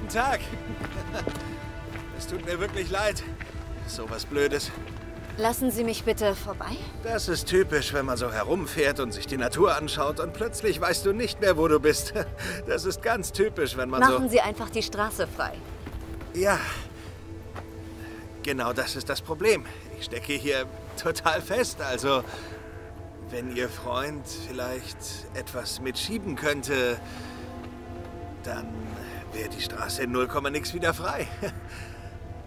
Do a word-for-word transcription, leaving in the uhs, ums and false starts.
Guten Tag. Es tut mir wirklich leid. So was Blödes. Lassen Sie mich bitte vorbei. Das ist typisch, wenn man so herumfährt und sich die Natur anschaut und plötzlich weißt du nicht mehr, wo du bist. Das ist ganz typisch, wenn man so... Machen Sie einfach die Straße frei. Ja, genau das ist das Problem. Ich stecke hier total fest, also wenn Ihr Freund vielleicht etwas mitschieben könnte, dann wäre die Straße in null Komma nix wieder frei.